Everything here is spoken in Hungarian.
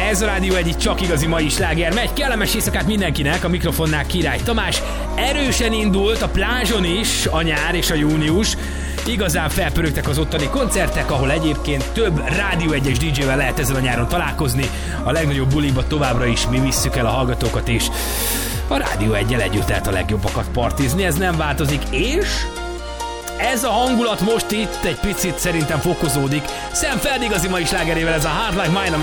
Ez a Rádió egy csak igazi mai sláger megy. Kellemes éjszakát mindenkinek, a mikrofonnál Király Tamás. Erősen indult a plázson is a nyár és a június. Igazán felpörögtek az ottani koncertek, ahol egyébként több Rádió 1-es DJ-vel lehet ezen a nyáron találkozni. A legnagyobb buliba továbbra is mi visszük el a hallgatókat, és a Rádió 1-jel együtt lehet a legjobbakat partizni, ez nem változik, és ez a hangulat most itt egy picit szerintem fokozódik. Sam Feld igazi mai slágerével, ez a Hard Like Mine,